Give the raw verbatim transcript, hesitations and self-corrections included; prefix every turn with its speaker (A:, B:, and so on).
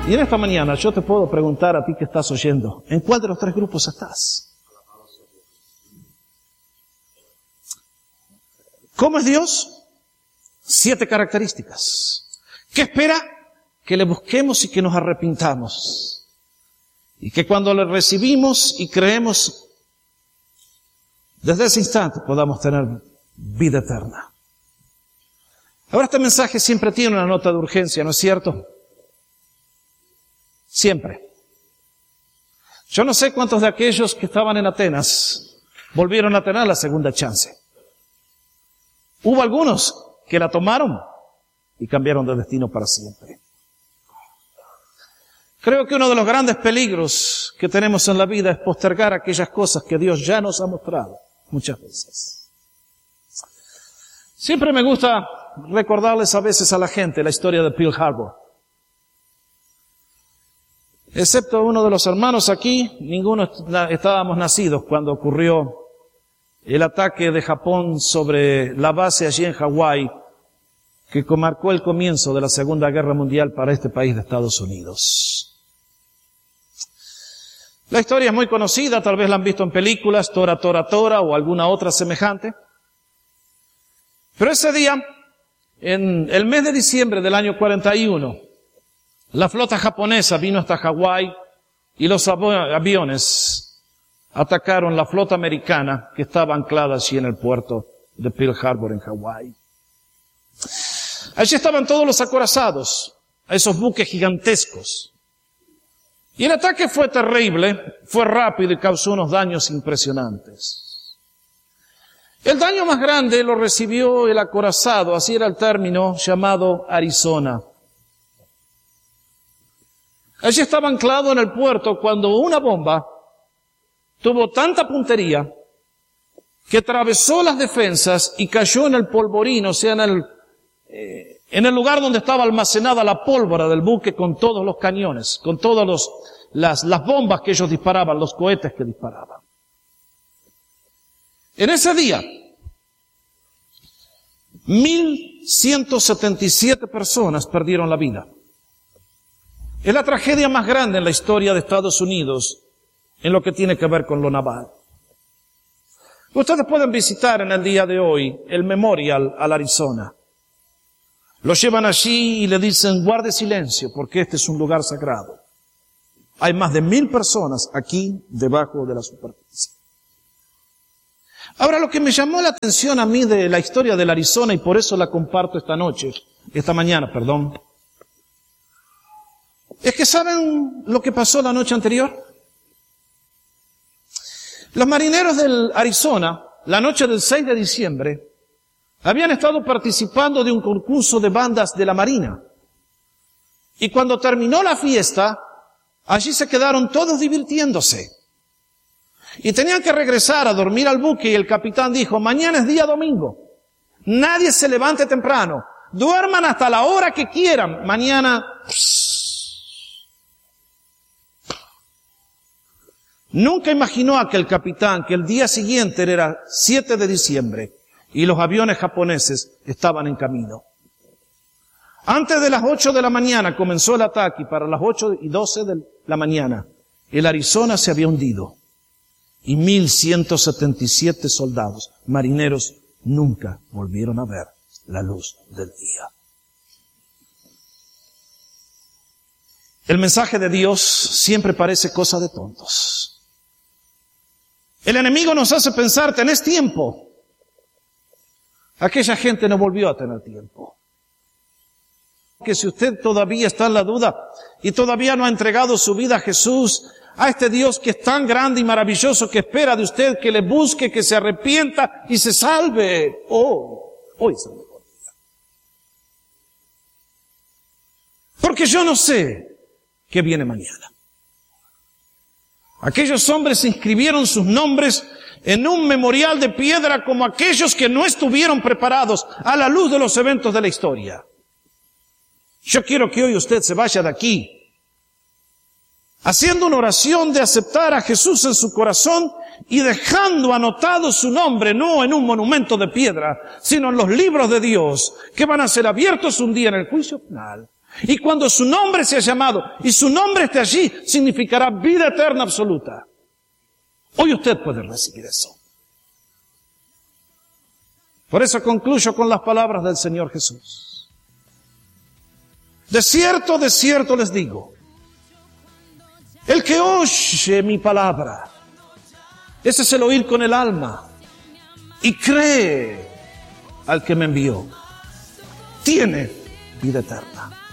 A: Y en esta mañana yo te puedo preguntar a ti que estás oyendo, ¿en cuál de los tres grupos estás? ¿Cómo es Dios? Siete características. ¿Qué espera? Que le busquemos y que nos arrepintamos. Y que cuando le recibimos y creemos, desde ese instante podamos tener vida eterna. Ahora, este mensaje siempre tiene una nota de urgencia, ¿no es cierto? Siempre. Yo no sé cuántos de aquellos que estaban en Atenas volvieron a tener la segunda chance. Hubo algunos que la tomaron y cambiaron de destino para siempre. Creo que uno de los grandes peligros que tenemos en la vida es postergar aquellas cosas que Dios ya nos ha mostrado muchas veces. Siempre me gusta recordarles a veces a la gente la historia de Pearl Harbor. Excepto uno de los hermanos aquí, ninguno estábamos nacidos cuando ocurrió el ataque de Japón sobre la base allí en Hawái, que marcó el comienzo de la Segunda Guerra Mundial para este país de Estados Unidos. La historia es muy conocida, tal vez la han visto en películas, Tora, Tora, Tora o alguna otra semejante. Pero ese día, en el mes de diciembre del año cuarenta y uno, la flota japonesa vino hasta Hawái y los aviones atacaron la flota americana que estaba anclada allí en el puerto de Pearl Harbor en Hawái. Allí estaban todos los acorazados, a esos buques gigantescos. Y el ataque fue terrible, fue rápido y causó unos daños impresionantes. El daño más grande lo recibió el acorazado, así era el término, llamado Arizona. Allí estaba anclado en el puerto cuando una bomba tuvo tanta puntería que atravesó las defensas y cayó en el polvorín, o sea, en el, eh, en el lugar donde estaba almacenada la pólvora del buque con todos los cañones, con todas los, las, las bombas que ellos disparaban, los cohetes que disparaban. En ese día, mil ciento setenta y siete personas perdieron la vida. Es la tragedia más grande en la historia de Estados Unidos en lo que tiene que ver con lo naval. Ustedes pueden visitar en el día de hoy el Memorial al Arizona. Lo llevan allí y le dicen, guarde silencio, porque este es un lugar sagrado. Hay más de mil personas aquí debajo de la superficie. Ahora, lo que me llamó la atención a mí de la historia del Arizona, y por eso la comparto esta noche, esta mañana, perdón, es que ¿saben lo que pasó la noche anterior? Los marineros del Arizona, la noche del seis de diciembre, habían estado participando de un concurso de bandas de la Marina. Y cuando terminó la fiesta, allí se quedaron todos divirtiéndose. Y tenían que regresar a dormir al buque y el capitán dijo, mañana es día domingo. Nadie se levante temprano. Duerman hasta la hora que quieran. Mañana... Nunca imaginó aquel capitán que el día siguiente era siete de diciembre y los aviones japoneses estaban en camino. Antes de las ocho de la mañana comenzó el ataque y para las ocho y doce de la mañana el Arizona se había hundido y mil ciento setenta y siete soldados, marineros, nunca volvieron a ver la luz del día. El mensaje de Dios siempre parece cosa de tontos. El enemigo nos hace pensar, tenés tiempo. Aquella gente no volvió a tener tiempo. Que si usted todavía está en la duda y todavía no ha entregado su vida a Jesús, a este Dios que es tan grande y maravilloso que espera de usted que le busque, que se arrepienta y se salve. Oh, hoy es el mejor día. Porque yo no sé qué viene mañana. Aquellos hombres inscribieron sus nombres en un memorial de piedra como aquellos que no estuvieron preparados a la luz de los eventos de la historia. Yo quiero que hoy usted se vaya de aquí haciendo una oración de aceptar a Jesús en su corazón y dejando anotado su nombre no en un monumento de piedra, sino en los libros de Dios que van a ser abiertos un día en el juicio final. Y cuando su nombre sea llamado y su nombre esté allí, significará vida eterna absoluta. Hoy usted puede recibir eso. Por eso concluyo con las palabras del Señor Jesús. De cierto, de cierto les digo, el que oye mi palabra, ese es el oír con el alma, y cree al que me envió, tiene vida eterna.